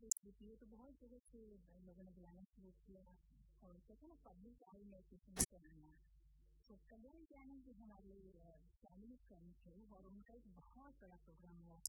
Face होती है तो बहुत जगह से लोगों ने बुलाना शुरू किया और कहते हैं ना पब्लिक आई में किसी ने कराना। तो कल्याण जाने जो हमारे फैमिली फ्रेंड थे और उनका एक बहुत बड़ा प्रोग्राम हुआ